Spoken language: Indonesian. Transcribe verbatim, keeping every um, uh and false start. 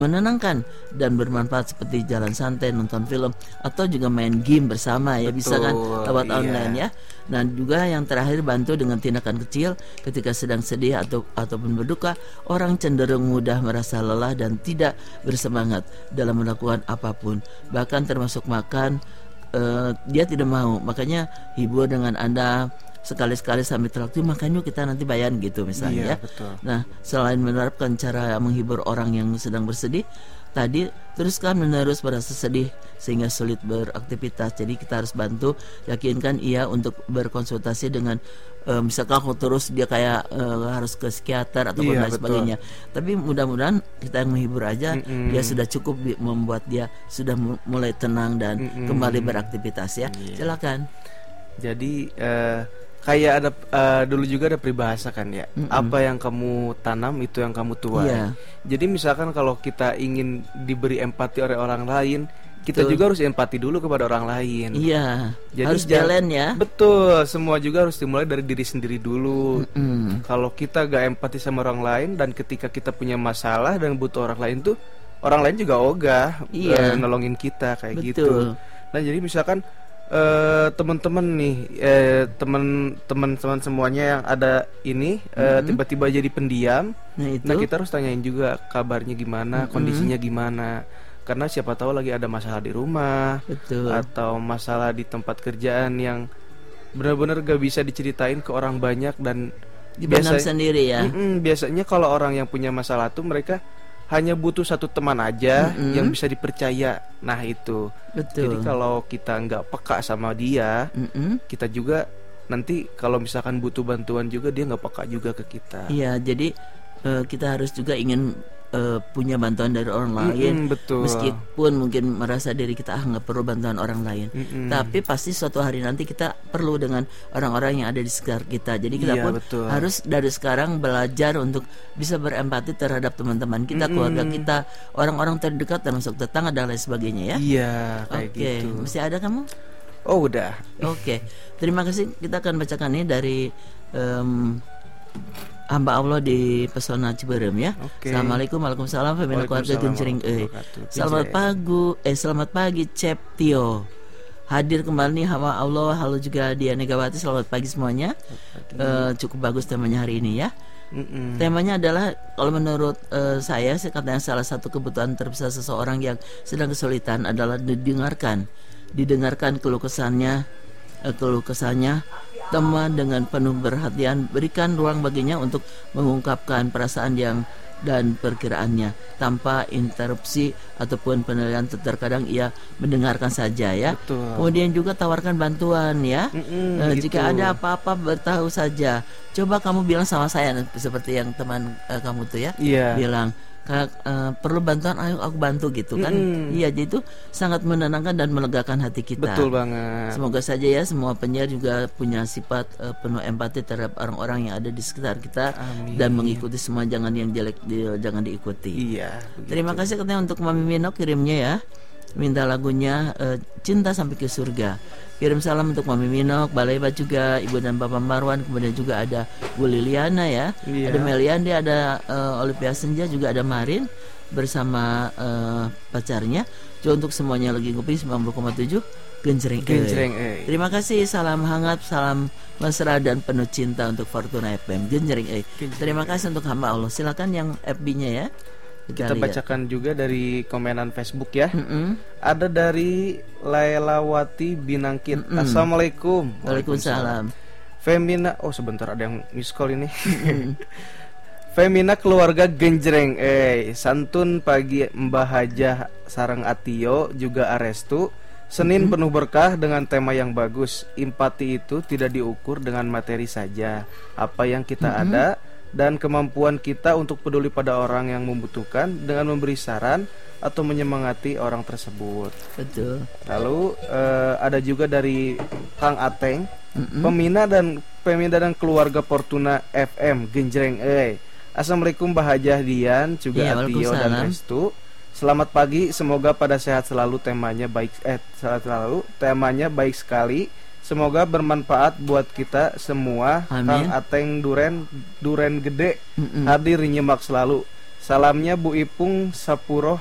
menenangkan dan bermanfaat seperti jalan santai, nonton film, atau juga main game bersama ya. Betul, bisa kan lewat iya. online ya. Nah juga yang terakhir, bantu dengan tindakan kecil ketika sedang sedih atau ataupun berduka. Orang cenderung mudah merasa lelah dan tidak bersemangat dalam melakukan apapun, bahkan termasuk makan. Uh, dia tidak mau, makanya hibur dengan Anda sekali-sekali sambil traktir, makanya kita nanti bayar gitu misalnya. Iya, ya. Betul. Nah, selain menerapkan cara menghibur orang yang sedang bersedih tadi, teruskan menerus merasa sedih sehingga sulit beraktivitas. Jadi kita harus bantu, yakinkan ia untuk berkonsultasi dengan uh, misalkan kalau terus dia kayak uh, harus ke psikiater atau iya, lain sebagainya. Tapi mudah-mudahan kita yang menghibur aja, Mm-mm. dia sudah cukup membuat dia sudah mulai tenang dan Mm-mm. kembali beraktivitas ya. Iya. Silakan. Jadi uh, kayak ada uh, dulu juga ada peribahasa kan ya, Mm-mm. apa yang kamu tanam itu yang kamu tuai. Yeah. Jadi misalkan kalau kita ingin diberi empati oleh orang lain, kita betul. juga harus empati dulu kepada orang lain. Iya. Jadi harus jalan ya. Betul. Semua juga harus dimulai dari diri sendiri dulu. Mm-mm. Kalau kita gak empati sama orang lain, dan ketika kita punya masalah dan butuh orang lain tuh, orang lain juga ogah iya. uh, nolongin kita kayak betul. gitu. Nah jadi misalkan Uh, teman-teman nih, eh, teman-teman semuanya yang ada ini uh, mm-hmm. tiba-tiba jadi pendiam. Nah, itu? Nah kita harus tanyain juga kabarnya gimana, mm-hmm. kondisinya gimana. Karena siapa tahu lagi ada masalah di rumah, betul. Atau masalah di tempat kerjaan yang benar-benar gak bisa diceritain ke orang banyak dan dipendam sendiri ya. Biasanya kalau orang yang punya masalah tuh mereka hanya butuh satu teman aja mm-hmm. yang bisa dipercaya. Nah itu. Betul. Jadi kalau kita nggak peka sama dia, mm-hmm. kita juga nanti kalau misalkan butuh bantuan juga dia nggak peka juga ke kita. Iya, jadi uh, kita harus juga ingin uh, punya bantuan dari orang lain. Mm-hmm, betul. Meskipun mungkin merasa diri kita ah nggak perlu bantuan orang lain, mm-hmm. tapi pasti suatu hari nanti kita perlu dengan orang-orang yang ada di sekitar kita. Jadi kita iya, pun betul. harus dari sekarang belajar untuk bisa berempati terhadap teman-teman kita, mm-hmm. keluarga kita, orang-orang terdekat termasuk tetangga dan lain sebagainya ya. Iya, kayak Oke, gitu. Masih ada kamu? Oh udah. Oke, terima kasih. Kita akan bacakan ini dari um, hamba Allah di Pesona Ciberem ya. Okay. Assalamualaikum, waalaikumsalam, Femina keluarga Genjreng. Eh, selamat pagi, eh selamat pagi Cep Tio. Hadir kembali hamba Allah. Halo juga Dia Negawati. Selamat pagi semuanya. Uh, cukup bagus temanya hari ini ya. Mm-mm. Temanya adalah kalau menurut uh, saya, katanya salah satu kebutuhan terbesar seseorang yang sedang kesulitan adalah didengarkan. Didengarkan keluh kesahnya, uh, keluh kesahnya. Teman dengan penuh perhatian, berikan ruang baginya untuk mengungkapkan perasaan yang dan perkiraannya tanpa interupsi ataupun penilaian. Terkadang ia mendengarkan saja ya. Betul. Kemudian juga tawarkan bantuan ya. E, gitu. Jika ada apa-apa beritahu saja. Coba kamu bilang sama saya seperti yang teman e, kamu tuh ya. Yeah. Bilang Uh, perlu bantuan, ayo aku bantu gitu kan. Mm-hmm. Iya, jadi itu sangat menenangkan dan melegakan hati kita. Betul banget. Semoga saja ya semua penyiar juga punya sifat uh, penuh empati terhadap orang-orang yang ada di sekitar kita. Amin. Dan mengikuti semua, jangan yang jelek di, jangan diikuti. Iya. Terima kasih katanya untuk Mami Mino kirimnya ya. Minta lagunya uh, Cinta Sampai ke Surga. Kirim salam untuk Mami Minok, Balaiba juga, Ibu dan Bapak Marwan. Kemudian juga ada Bu Liliana ya, yeah. Ada Meliandi, ada uh, Olivia Senja, juga ada Marin bersama uh, pacarnya. Juga untuk semuanya lagi ngopi sembilan puluh koma tujuh Genjreng. Genjreng eh. Terima kasih, salam hangat, salam mesra dan penuh cinta untuk Fortuna F M Genjreng eh. Terima kasih untuk hamba Allah. Silakan yang F B-nya ya. Kita bacakan juga dari komenan Facebook ya. Mm-mm. Ada dari Lailawati Binangkit. Mm-mm. Assalamualaikum. Waalaikumsalam. Femina, oh sebentar ada yang miss call ini. Femina keluarga Genjreng eh santun pagi Mbah Hajah Sareng Atio juga Arestu. Senin mm-hmm. penuh berkah dengan tema yang bagus. Empati itu tidak diukur dengan materi saja. Apa yang kita mm-hmm. ada dan kemampuan kita untuk peduli pada orang yang membutuhkan dengan memberi saran atau menyemangati orang tersebut. Betul. Lalu uh, ada juga dari Kang Ateng, mm-hmm. Pemina dan Pemina dan keluarga Fortuna F M Genjreng eh. Assalamualaikum Mbah Hajah Dian, juga ya, Atio dan Restu. Selamat pagi, semoga pada sehat selalu. Temanya baik eh sehat selalu. Temanya baik sekali. Semoga bermanfaat buat kita semua. Amin. Kang Ateng Duren Duren Gede, Mm-mm. hadir nyimak selalu. Salamnya Bu Ipung Sapuroh